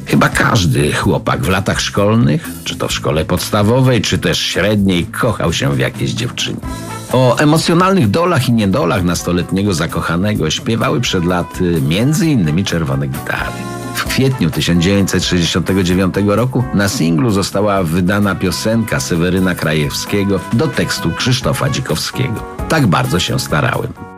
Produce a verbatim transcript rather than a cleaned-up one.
Chyba każdy chłopak w latach szkolnych, czy to w szkole podstawowej, czy też średniej, kochał się w jakiejś dziewczynie. O emocjonalnych dolach i niedolach nastoletniego zakochanego śpiewały przed laty między innymi Czerwone Gitary. W kwietniu tysiąc dziewięćset sześćdziesiątego dziewiątego roku na singlu została wydana piosenka Seweryna Krajewskiego do tekstu Krzysztofa Dzikowskiego. Tak bardzo się starałem.